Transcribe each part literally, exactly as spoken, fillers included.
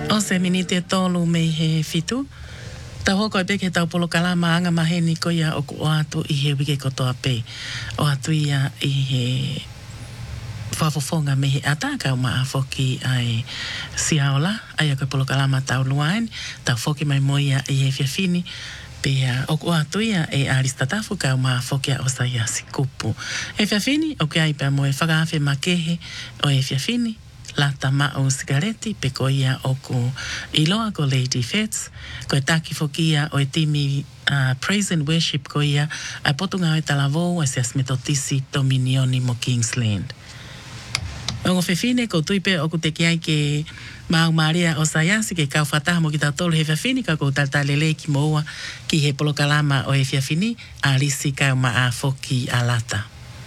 O se minite tolu me he fitu. Tau hoko e peke tau polo kalama anga mahe ni ko ia o ku o atu i he wike kotoa pe. O atu ia i he whafofonga me he ataka o maa foki ai siaola. Ai a koe polo kalama tau luain. Tau foki mai moia i he fiafini. Pea o ku atu ia e arista tafu ka o maa foki a o sa ia si kupu. E fiafini o ke ai pea mo e whakaafe makehe o e fiafini. Lata ma o sigareti pe ko ia o ku iloa ko Lady Fets ko e taki fokia o e timi uh, Praise and Worship ko ia ai potunga o e talavo a se asmetotisi dominioni mo Kingsland. O ngo fefine ko tuipe o ku te kiai ke Mau Maria o Sayasi ke kau whataha mo ki tau tolu he fiafini ka ko taltalele ki moua ki he polokalama o he fiafini a lisi kau maa foki a lata.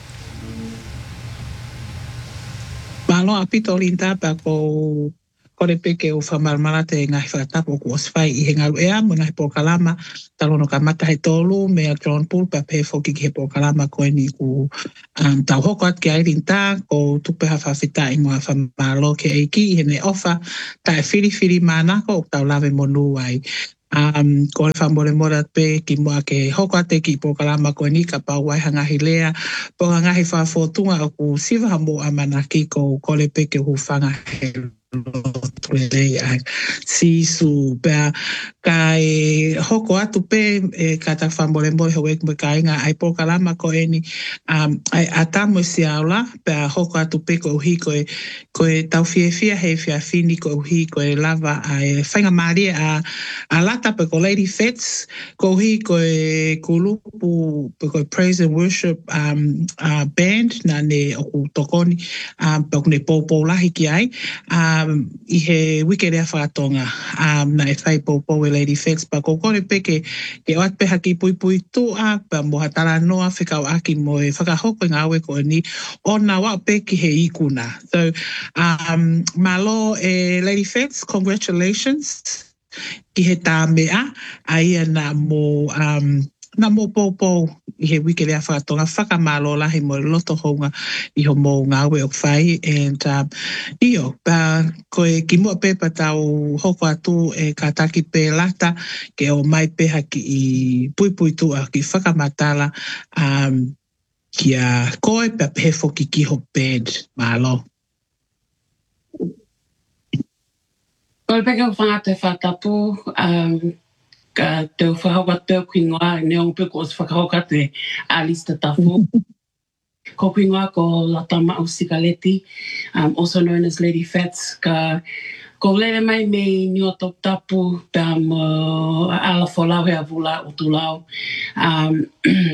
Malo apito linta pa ko kore peke o whamarmara te ngai whakatapo ko oswhai i he ngaru ea mo ngai pokalama talono ka mata he tolu me a John Poole pa pe foki ki he pokalama ko ni ku um, tau hoko at ki ai linta ko tupe ha whawhita i mua whamaro ke eiki i he ne ofa ta e whiri whiri manako o tau lawe monu ai. Um, ko le whamore mora pe ki mua ke hoko ate ki pokalama ko ni ka pau wai hangahi lea po hangahi whafotunga o ku siwa hamo amanaki ko kole pe ke hufanga he lotrele ai sisu pea ka e hoko atu pe e kata whamore mora hawek me ka inga ai pokalama ko eni um, ai atamo si aula pea hoko atu pe ko uhi ko e ko e tau fie fia he fia fini ko uhi ko e lava ai whainga maria a a lata pe ko Lady Fets ko hi ko e kulupu pe ko Praise and Worship um uh, band na ne o tokoni um pe ne popo lahi ki ai um i he wike rea whakatonga um na e whai popo e Lady Fets pa ko kore pe ke ke oat pe haki pui pui tu a pa mo hatara noa whikau aki mo e whakahoko ngā we ko ni o na wa pe ki he ikuna so um malo e Lady Fets congratulations ki he tā mea, aia nā mō, um, nā mō pōpō i he wike rea whakatonga, whakamalo lahi mo loto honga i ho mō ngāwe o whai, and um, io, pa koe ki mua pepa tau hoko atu e ka taki pe lata, ke o mai peha ki i pui pui tua ki whakamatala, um, ki a koe pa pefo ki ki ho bed, malo. Ko le peke o whangata e whatapu, um, ka te o whahawa te o kuingoa, ne o peko o whakahoka te alista tafu. Ko kuingoa ko Latama o Sigaleti, um, also known as Lady Fets, ka ko lele mai me ni o tok tapu, pe mo ala folau he avula o tulau, um,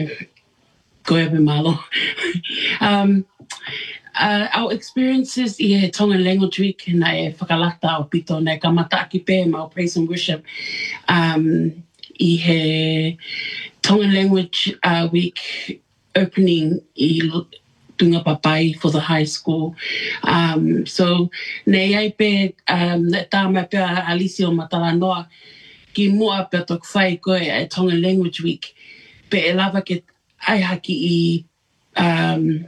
ko ebe malo. um, Uh, our experiences i he Tongan Language Week na e whakalata o pito na e kamata aki pe ma o Praise and Worship um, i he Tongan Language uh, Week opening i Tunga Papai for the high school. Um, so nei ai pe um, na tāma pe alisi o Matalanoa ki mua pe tok whai koe e Tongan Language Week pe e lava ke ai haki i um,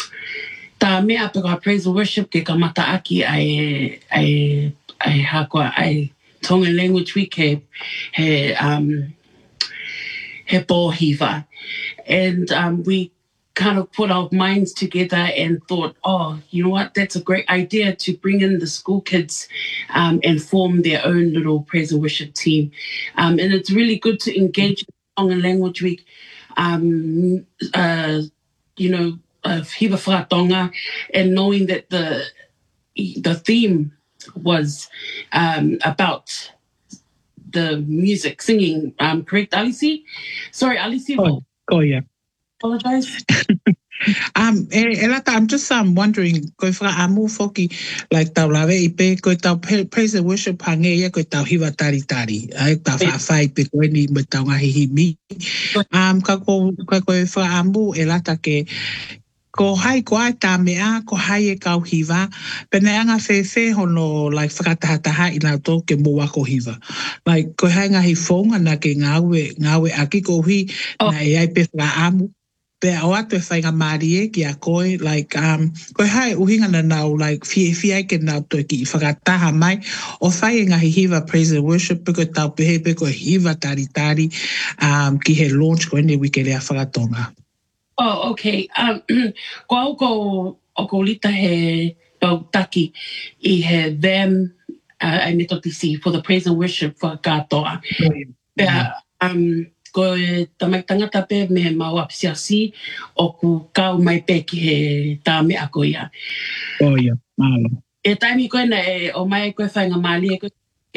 tā mea pe ka Praise and Worship ke ka mata aki ai, ai, ai hakoa ai Tongan Language Week he, he, um, he pōhiva. And um, we kind of put our minds together and thought, oh, you know what, that's a great idea to bring in the school kids um, and form their own little Praise and Worship team. Um, and it's really good to engage in Tongan Language Week, um, uh, you know, of Hiva Whakatonga, and knowing that the the theme was um, about the music, singing. Um, correct, Alisi? Sorry, Alisi. Oh, oh yeah. Apologize. um, Elata, I'm just um, wondering, koe whaka amu foki, like tau lawe i pe, koe tau Praise and Worship hangeia, koe tau hiwa tari tari, ai tau whaafai pe koe ni me tau ngahi himi. Um, ka koe koe whaka amu, Elata ke, ko hai ko ai tā mea, ko hai e kau hiva, pene anga whewhe hono like, whakatahataha i nā tō ke mua ko hiva. Like, ko hai ngahi whonga na ke ngāwe, ngāwe aki ko hui, oh. na e ai pe whaka amu. pe o atu e whainga maari e ki a koe, like, um, koe hai uhinga na nau, like, fie fie ke nau toi ki whakataha mai, o whai e ngahi hiva praise and worship, pe koe tau pehe, pe koe hiva tari tari, um, ki he launch koe ne wike lea whakatonga. Oh, okay. Um, ko au ko, o ko lita he pautaki I he them, uh, I meto tisi, for the praise and worship for katoa. Pea, um, ko e tamai tangata pe me he mau apsiasi o ku kau mai pe ki he tā mea ko ia. Oh, yeah. Malo. E taimi koe na e o mai koe whainga mali e koe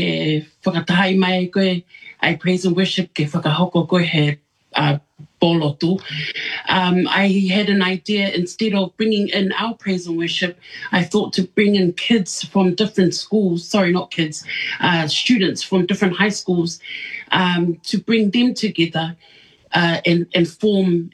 e whakatahai mai koe ai praise and worship ke whakahoko koe he uh, polotu. Um, I had an idea, instead of bringing in our praise and worship, I thought to bring in kids from different schools, sorry, not kids, uh, students from different high schools, um, to bring them together uh, and, and form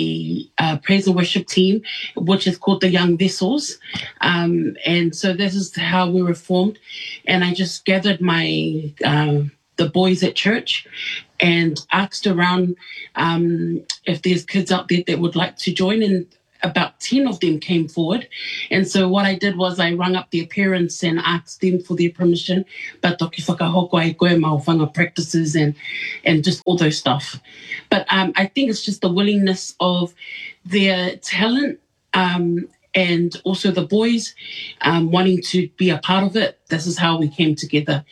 a uh, praise and worship team, which is called the Young Vessels. Um, and so this is how we were formed. And I just gathered my... Uh, the boys at church and asked around um, if there's kids out there that would like to join, and about ten of them came forward. And so what I did was I rang up their parents and asked them for their permission, but toki whakahoko ai koe maowhanga practices and, and just all those stuff. But um, I think it's just the willingness of their talent um, and also the boys um, wanting to be a part of it. This is how we came together.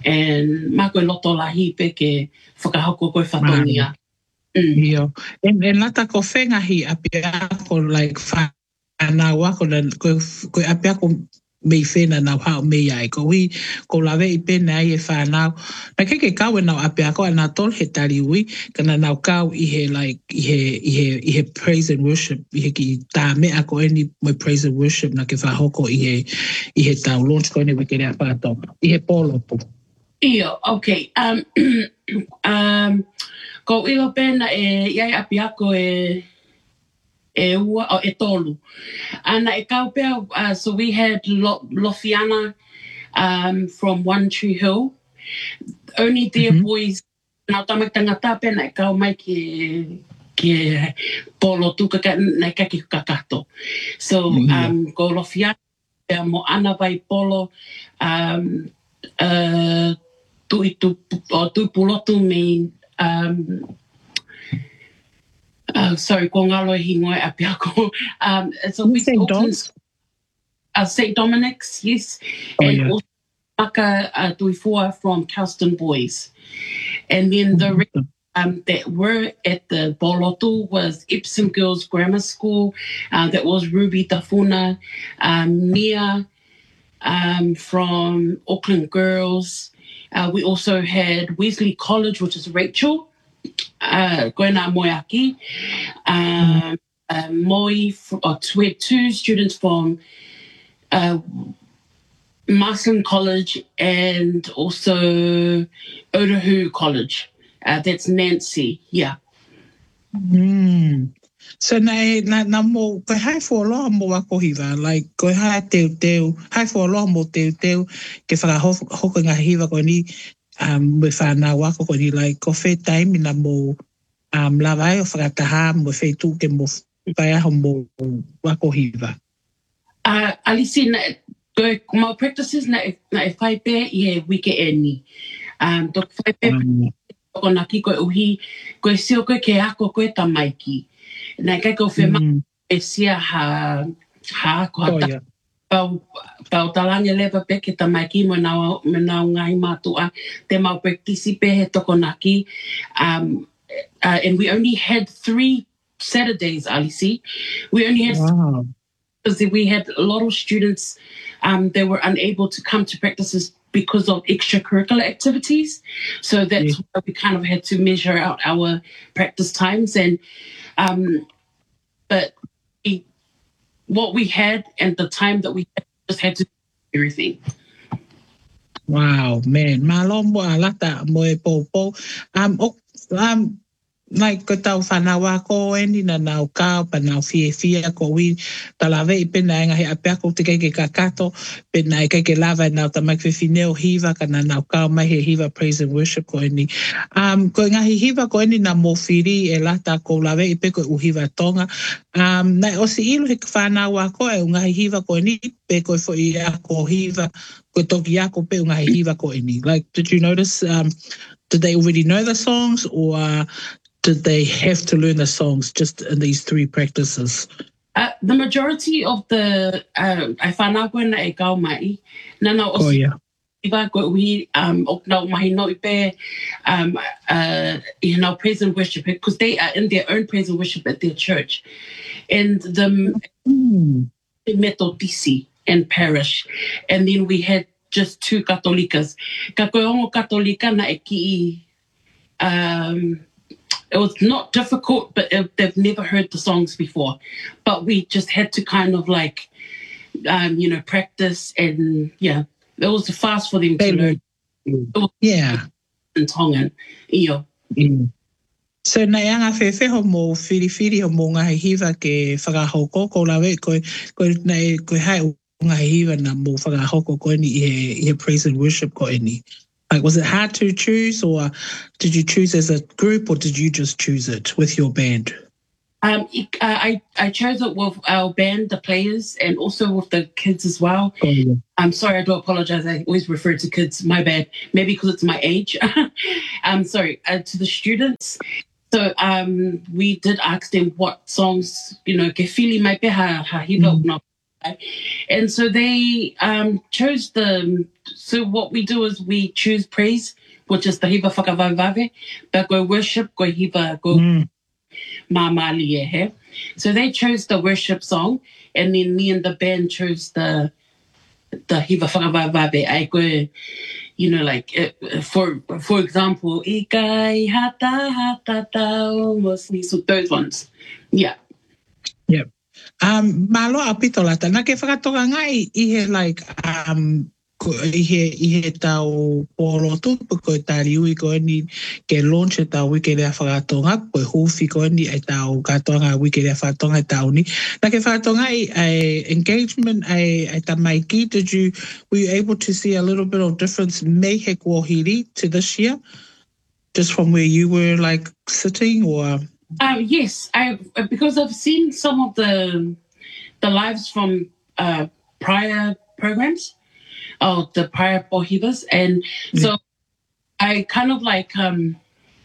And mako loto lahi pe ke whakahoko koe whatongia. Mm. Io. En, en lata ko whenga hi apia ko like whanau ko na ko ko apia ko mei whena nau hao mei ai. Ko hui ko lawe I pene ai e whanau. Na keke kau e nau apia ko ana tol he tari ui. Kana nau kau I he like I he, I he, I he praise and worship. I he ki tā mea ko eni moi praise and worship na ke whahoko I he, I he tau launch ko eni wike rea whakatonga. I he polopo. Iyo, okay. Um, um, ko ilo pena e iai api ako e e ua o e tolu. Ana e kau pea, uh, so we had Lo, Lofiana um, from One Tree Hill. Only their mm-hmm. boys, nau tamak tangata pena e kau mai ki ki polo tuka ka nei kaki kakato. So mm-hmm. um, ko Lofiana pea mo ana vai polo um, uh, tu tu o tu pulotu me um uh, sorry ko ngalo hingoi apiako um so we Saint Dominic uh, Saint Dominic's yes oh, and yeah. also Maka uh, Tuifua from Kelston Boys, and then the mm-hmm. um that were at the Bolotu was Epsom Girls Grammar School, uh, that was Ruby Tafuna, um Mia um from Auckland Girls. Uh, we also had Wesley College, which is Rachel, uh, Goena Moyaki, um, uh, Moi, or we had two students from uh, Marsden College and also Otahu College. Uh, that's Nancy, yeah. Mm. So na na na mo ko hai fo lo mo wa ko hiva like ko hai te te hai fo lo mo te te ke fa ho ho ko nga hiva ko ni um me fa na wa ko ni like ko fe time na mo um la vai o fa ta ha mo fe tu ke mo pa ya mo wa ko hiva uh alisi na ko mo practices na na fai pe ye wike eni um to fai pe ko na ki ko uhi ko sio ko ke ako ko tamaiki. Na kai ko fe ma e sia ha ha ko ta pau pau talange le pa pe ke tamaki mo na mo na ngai matua te mau participe he tokonaki um uh, and we only had three Saturdays Alisi. We only had wow. because we had a lot of students um they were unable to come to practices because of extracurricular activities, so that's yeah. why we kind of had to measure out our practice times. And um but we, what we had and the time that we had, just had to do everything. Wow, man. Malo mo alata mo e popo. Um, um, like ko tau whanawa ko eni na nau kao pa nau fie fie ko wi talawe i pena e ngahi apea ko te kei ke kakato pena e kei ke lava e nau tamak whiwhineo hiva ka na nau kao mai he hiva praise and worship ko eni. Um, ko ngahi hiva ko eni na mōwhiri e lata ko lawe i pe ko uhiva tonga. Um, nai o si ilu he whanawa ko e ngahi hiva ko eni pe ko fo i a ko hiva ko toki a ko pe ngahi hiva ko eni. Like, did you notice, um, did they already know the songs or uh, did they have to learn the songs just in these three practices? Uh, the majority of the uh, I found out when I go mai nana Oh yeah. Iba go we um no mai no ipe um uh you know praise and worship because they are in their own praise and worship at their church, and the Mm. Methodisi and parish, and then we had just two Católicas. Ka koe ongo Católica na e ki um. It was not difficult, but it, they've never heard the songs before. But we just had to kind of like, um, you know, practice, and yeah, it was fast for them They to learn. learned. Yeah. In Tongan, yeah. Mm. So na anga whewhe ho mō whiriwhiri ho mō ngahi hiva ke whakahoko ko lawe koe koe nei koe hai o ngahi hiva na mō whakahoko ko ni i he, i he praise and worship ko ni. Like, was it hard to choose, or did you choose as a group, or did you just choose it with your band? Um, I I chose it with our band, the players, and also with the kids as well. Oh, yeah. I'm sorry, I do apologize. I always refer to kids. My bad. Maybe because it's my age. I'm sorry. Uh, to the students. So um, we did ask them what songs, you know, ke fili mai pe ha ha hiva no. And so they um, chose the. So what we do is we choose praise, which is the hiva whakavavave, but go worship, go hiva, go Mm. mamali ehe. So they chose the worship song, and then me and the band chose the the hiva whakavavave. I go, you know, like uh, for for example, ikai hata hata tau mosni. So those ones, yeah. Yep. Um, malo a pito lata. Na ke whakatoka ngai i he like um ko i he i he tau polo tupu ko tari ui ko ni ke launch e tau wiki rea whakatonga ko hufi ko ni e tau katoanga wiki rea whakatonga e tau ni. Na ke whakatonga i a engagement a a tamaiki, did you were you able to see a little bit of difference me he kuohiri to this year just from where you were like sitting or? Um, yes, I because I've seen some of the the lives from uh, prior programs, or the prior pohivas, and so yeah. I kind of like um,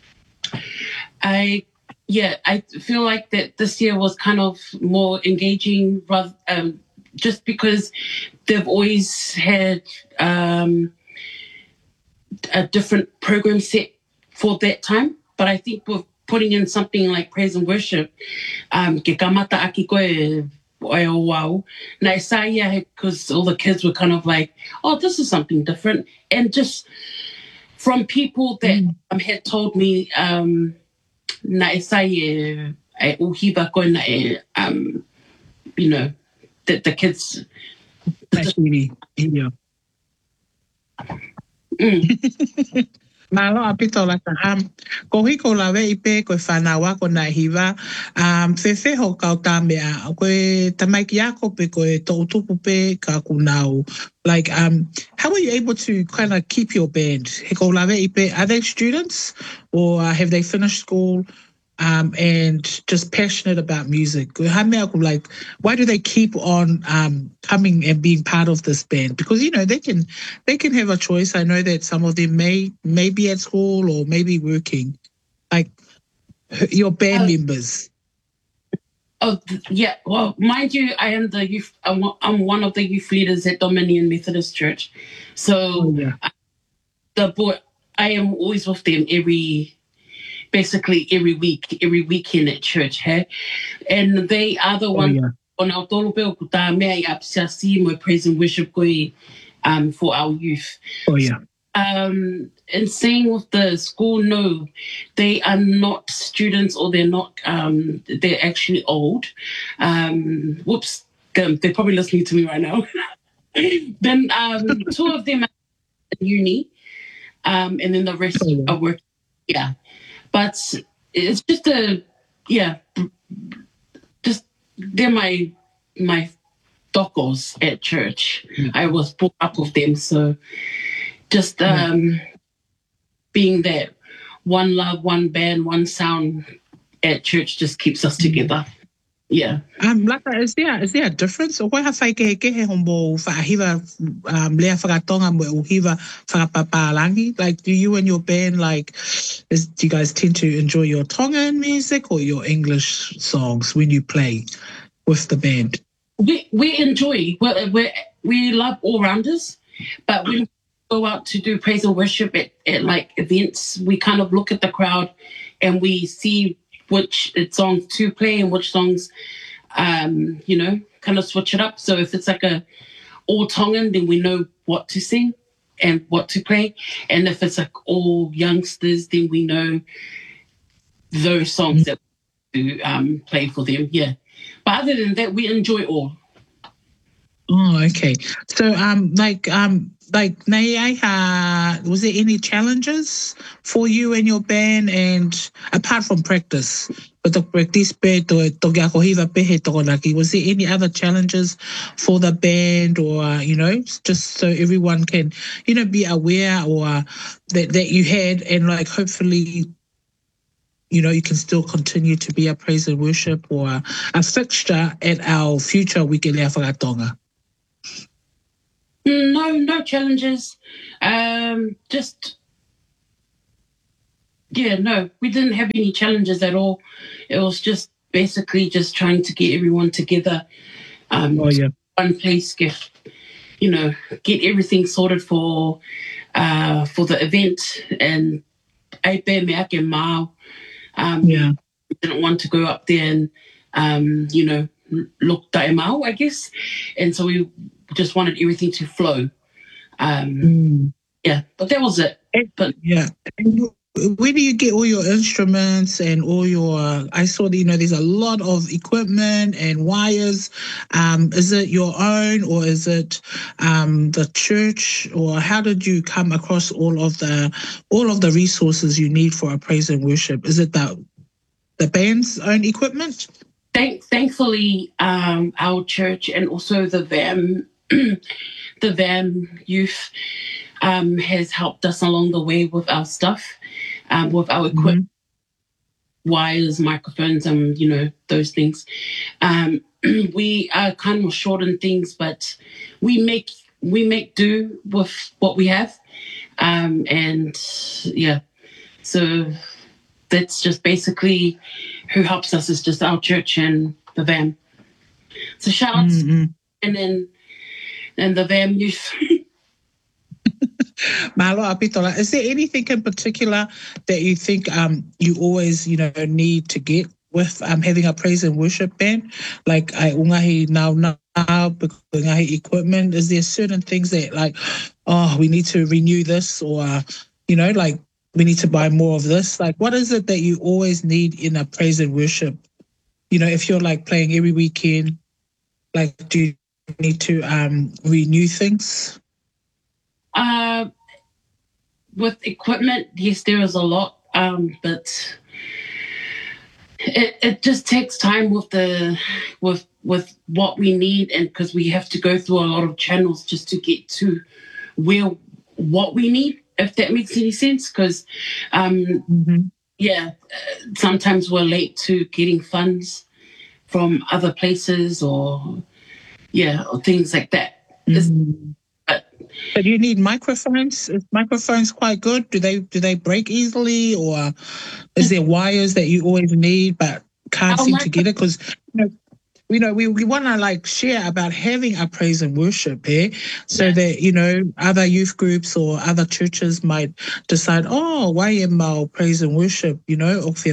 I yeah I feel like that this year was kind of more engaging, rather um, just because they've always had um, a different program set for that time, but I think with putting in something like praise and worship, um, ke kamata aki koe oe o wau. Na sa ia because all the kids were kind of like, oh, this is something different. And just from people that mm. um, had told me, um, na sa ia e uhiva koe na e, um, you know, that the kids... That's really, yeah. Mm. Malo a pito la ka am ko hiko la we ipe ko whanawa ko na hiva um whewhe ho kau tā mea ko tamaiki ako pe ko e tō tupu pe ka kunau. Like um how are you able to kind of keep your band? Hiko la we ipe, are they students or have they finished school um and just passionate about music? Like why do they keep on um coming and being part of this band? Because you know they can they can have a choice. I know that some of them may may be at school or maybe working. Like your band uh, members. Oh yeah, well mind you, I am the youth. I'm, I'm one of the youth leaders at Dominion Methodist Church, so oh, yeah. I, the boy I am always with them every. Basically every week, every weekend at church, hey? And they are the ones on our tolope o ta mea I apsiasi mo praise and worship koe um for our youth. Oh yeah. Um and same with the school, no, they are not students or they're not um they're actually old. Um whoops, they're probably listening to me right now. Then um two of them are at uni, um and then the rest oh, yeah. are working. Yeah. But it's just a, yeah, just, they're my, my docos at church. Mm. I was brought up with them. So just um, mm. being that one love, one band, one sound at church just keeps us together. Yeah. Um, Lata, is there is there a difference? O koe hawhai ke ke he hombo whaahiwa um, lea whakatonga mo uhiwa whakapapalangi? Like, do you and your band, like, is, do you guys tend to enjoy your Tongan music or your English songs when you play with the band? We we enjoy, we we we love all-rounders, but when we go out to do praise and worship at, at like events, we kind of look at the crowd and we see which songs to play and which songs, um, you know, kind of switch it up. So if it's like a all Tongan, then we know what to sing and what to play. And if it's like all youngsters, then we know those songs that we um, play for them. Yeah. But other than that, we enjoy all. Oh, okay. So, um, like, um, like, Naiaiha, was there any challenges for you and your band? And apart from practice, but the practice bed or was there any other challenges for the band, or you know, just so everyone can, you know, be aware or that that you had, and like hopefully, you know, you can still continue to be a praise and worship or a fixture at our future Wikelea Whakatonga? No, no challenges. Um, just, yeah, no, we didn't have any challenges at all. It was just basically just trying to get everyone together. Um, oh, yeah. One place, get, you know, get everything sorted for uh, for the event. And I meake Mao. Um, yeah. We didn't want to go up there and, um, you know, look taimau, I guess. And so we just wanted everything to flow. Um, mm. Yeah, but that was it. But yeah. Where do you get all your instruments and all your, uh, I saw that, you know, there's a lot of equipment and wires. Um, is it your own, or is it um, the church, or how did you come across all of the, all of the resources you need for a praise and worship? Is it the, the band's own equipment? Thank, thankfully, um, our church and also the V A M, the V A M youth um, has helped us along the way with our stuff, um, with our equipment, mm-hmm. wires, microphones, and you know, those things. Um, we are kind of short on things, but we make we make do with what we have, um, and yeah, so that's just basically who helps us is just our church and the V A M. So shout out mm-hmm. and then and the V A M youth. Malo Apitola, is there anything in particular that you think um, you always, you know, need to get with um, having a praise and worship band? Like I ungahi now now ungahi equipment. Is there certain things that like, oh, we need to renew this, or you know, like we need to buy more of this? Like, what is it that you always need in a praise and worship? You know, if you're like playing every weekend, like do you need to um, renew things? Uh, with equipment, yes, there is a lot, um, but it it just takes time with the with with what we need, and because we have to go through a lot of channels just to get to where what we need, if that makes any sense. Because um, mm-hmm. yeah, sometimes we're late to getting funds from other places, or yeah, or things like that. Mm-hmm. But you need microphones. Is microphones quite good? Do they do they break easily, or is there wires that you always need but can't oh, seem to get it? Because you know, you know, we, we want to like share about having a praise and worship here, so yeah. that you know other youth groups or other churches might decide, oh, why am I praise and worship? You know, but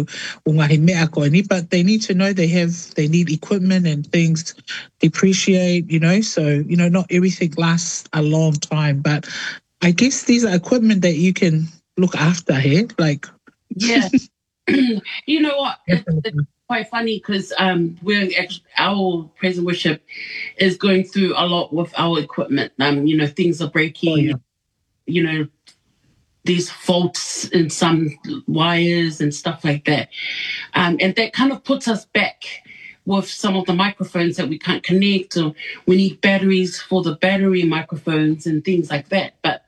they need to know they have they need equipment and things depreciate. You know, so you know not everything lasts a long time, but I guess these are equipment that you can look after here, like yeah. You know what? It's, it's quite funny because um, we're actually, our praise and worship is going through a lot with our equipment. Um, you know, things are breaking. Oh, yeah. You know, these faults in some wires and stuff like that. Um, and that kind of puts us back with some of the microphones that we can't connect, or we need batteries for the battery microphones and things like that. But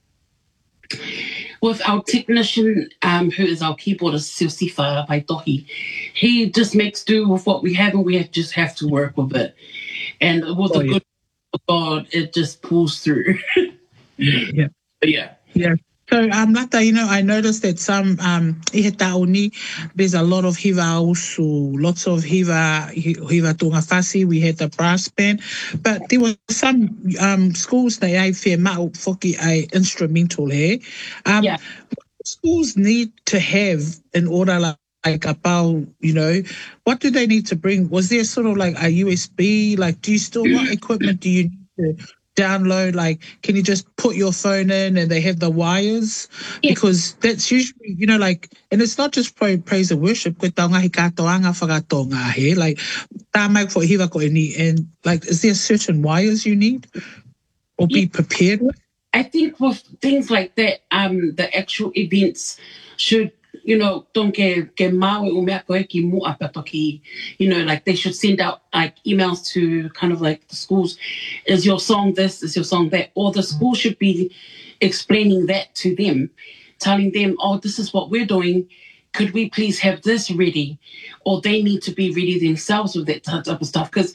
with our technician, um, who is our keyboardist, Siosifa Vaitohi, he just makes do with what we have, and we just have to work with it. And with Oh, the yeah. good of God, it just pulls through. Yeah. Yeah. Yeah. So, um, Lata, you know, I noticed that some, um, ihe tauni, there's a lot of hiva usu, lots of hiva, hiva tungafasi. We had the brass band, but there were some, um, schools that I fear ma'u foki ai instrumental, eh? Um, Yeah. schools need to have in order like, like about, you know, what do they need to bring? Was there sort of like a U S B? Like, do you still, what equipment do you need to download? Like, can you just put your phone in and they have the wires? Yeah. Because that's usually, you know, like, and it's not just pra- praise and worship, koe tau ngahi katoanga whakatonga he, like, tā mai ko hiwa ko ni, and like, is there certain wires you need or be Yeah. prepared with? I think with things like that, um, the actual events should, you know, don't get get maui o mea koe ki mua papaki. You know, like they should send out like emails to kind of like the schools. Is your song this? Is your song that? Or the school should be explaining that to them, telling them, oh, this is what we're doing. Could we please have this ready? Or they need to be ready themselves with that type of stuff. Because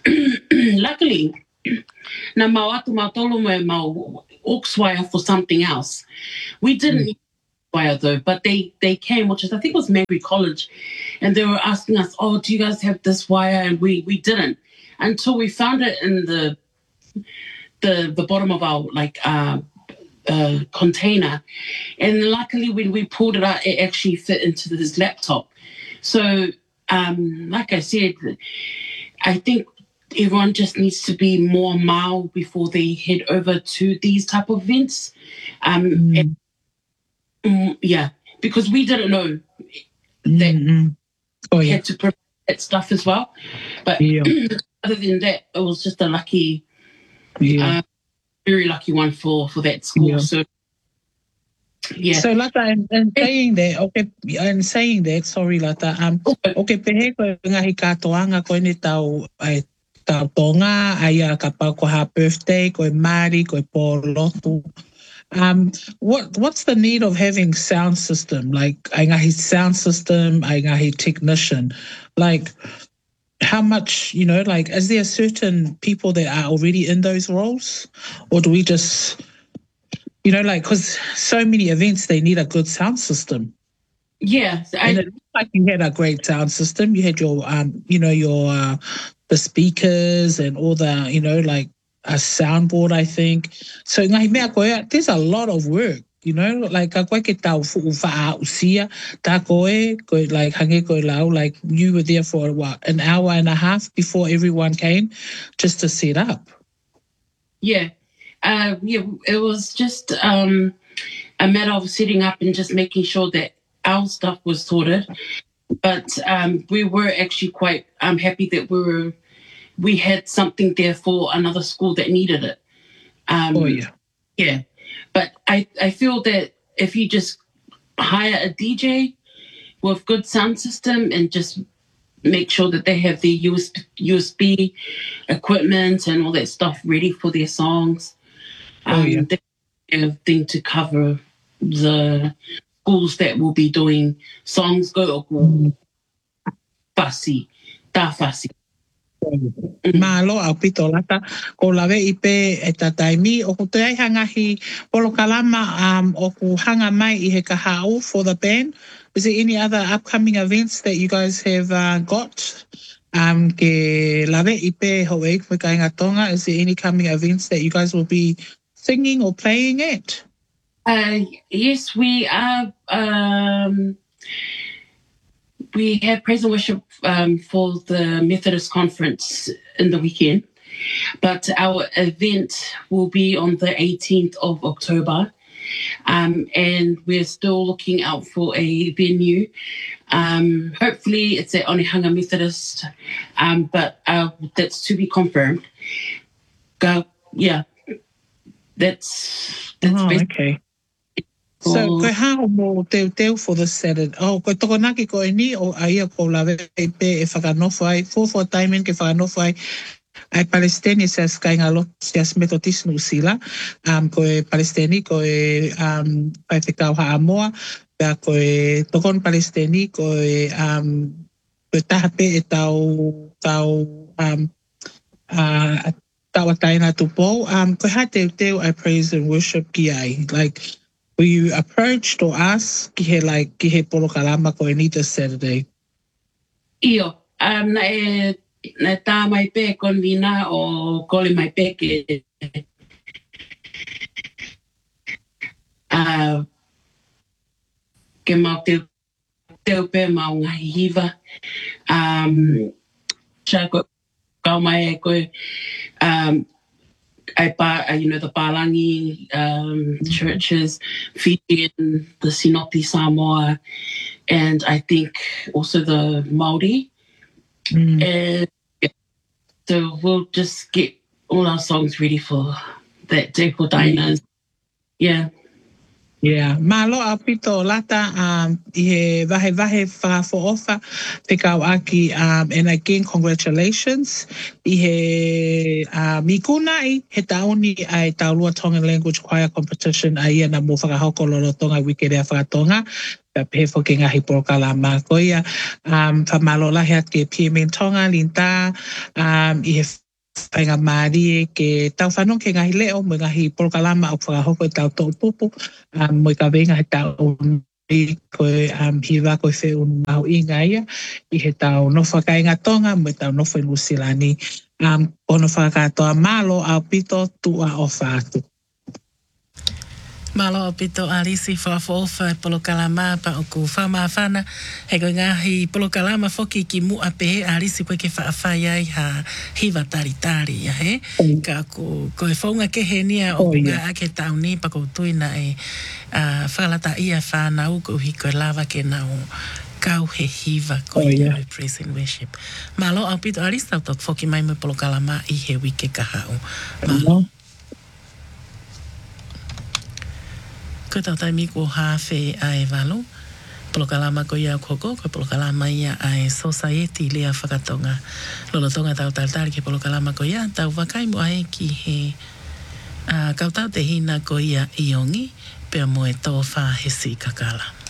luckily, na mau atu mau tolu me mau aux wire for something else. We didn't need wire though, but they they came, which is I think it was Mary College, and they were asking us, "Oh, do you guys have this wire?" And we we didn't until we found it in the the the bottom of our like uh, uh, container, and luckily when we pulled it out, it actually fit into this laptop. So, um, like I said, I think everyone just needs to be more mild before they head over to these type of events. Um, Mm. and, mm, yeah, because we didn't know that Mm-hmm. Oh, we yeah. had to prepare that stuff as well. But Yeah. other than that, it was just a lucky, Yeah. uh, very lucky one for, for that school. Yeah. So, yeah. So Lata, and, and saying that, okay, and saying that, sorry Lata, um, okay, pehe ko ngahi katoanga ko ni tau ai tau tonga ai a ka pau ko ha birthday ko mari ko polotu. Um, what what's the need of having sound system? Like ai ngahi sound system, ai ngahi technician, like. How much, you know, like, is there certain people that are already in those roles? Or do we just, you know, like, because so many events, they need a good sound system. Yeah. I, And it looked like you had a great sound system. You had your, um, you know, your, uh, the speakers and all the, you know, like a soundboard, I think. So ngahi mea koe, there's a lot of work. You know, like a koe ke tau fu'u fa'a usia, tā koe, koe like hange koe lau, like you were there for what, an hour and a half before everyone came just to set up. yeah. Uh, yeah, it was just um, a matter of setting up and just making sure that our stuff was sorted. But um, we were actually quite um, happy that we were we had something there for another school that needed it. Um, Oh, yeah. Yeah. But I, I feel that if you just hire a D J with good sound system and just make sure that they have the U S B equipment and all that stuff ready for their songs, um, Oh, yeah. they have a thing to cover the schools that will be doing songs go fussy, ta fussy. Malo au pito lata ko lawe ipe e tataimi o ku te ai hangahi polo kalama um o ku hanga mai I he kahau for the band. Is there any other upcoming events that you guys have uh, got? Um ke lawe ipe hoei me ka inga tonga. Is there any coming events that you guys will be singing or playing at? Uh, yes, we are. Um, we have praise and worship um, for the Methodist Conference in the weekend, but our event will be on the eighteenth of October, um, and we're still looking out for a venue. Um, hopefully, it's at Onehunga Methodist, um, but uh, that's to be confirmed. Go, yeah, that's that's Oh, basically. okay. So, Oh. koe hao mo teu teu for the Saturday. Oh, koe toko naki ko e ni o aia ko lawe e pe e whakanofo ai. Fofo taimen ke whakanofo ai. Ai Palestini se as kai ngalo se as metodismo usila. Um, koe Palestini koe um, pai whikau ha amoa. Pea koe tokon Palestini koe um, koe tahape e tau tau um, uh, tau ataina tupo. Um, koe ha teu teu I praise and worship ki ai. Like, were you approached or asked ki he like ki he polo kalama ko e nita Saturday? Io, um, na e na tā mai pē kon vina o kole mai pē ke uh, ke mau teu teu pē mau ngahi hiva. Um, Sha ko kau mai e koe um, I pa, you know, the Palangi um, churches, Fijian, the Sinoti Samoa, and I think also the Māori. Mm. And yeah, so we'll just get all our songs ready for that day for Dinah's. Yeah. Yeah, malo a pito lata um I he vahe vahe whakafo ofa te kau aki um and again congratulations I he uh, mikuna I he tauni ai Taulua Tongan Language Choir Competition a ia na mo whakahoko lolo tonga wikerea whakatonga pe pe fo ke ngahi porokalama koia um whamalo lahi at ke P M N Tonga linta um I he whainga maari ke tau whanong ke ngahi leo mo ngahi porokalama o whakahoko e tau tō pupu um, mo ka venga he tau i koe um, hiwa koe whee unu mahu inga ia I he tau nofa ka inga tonga mo tau nofa i Musilani um, ono whakatoa malo au pito tua o whātu. Malo o pito alisi whawhaofa e polo kalama pa o ku whamawhana. He koe ngahi polo kalama whoki ki mua pehe alisi koe ke whaawhai ai ha hiwa tari tari, ya he? Mm. Ka ko koe whaunga ke he nia o oh, ngā yeah. Ake tau ni pa ko tuina e uh, whalata ia whanau ko hi koe lava ke nau kau he hiwa koe oh, yeah. Praise and worship. Malo o pito alisi tau tok whoki mai mo polo kalama I he wike kahau. Malo. Mm. Ko tau tai miko hawhe ai walo. Polo kalama ko ia koko, ko polo kalama ia ai society lea whakatonga. Lolo tonga tau taltari ke polo kalama ko ia, tau wakai mo ai ki he uh, kau tau te hina ko ia iongi, pia mo e tō wha he si kakala.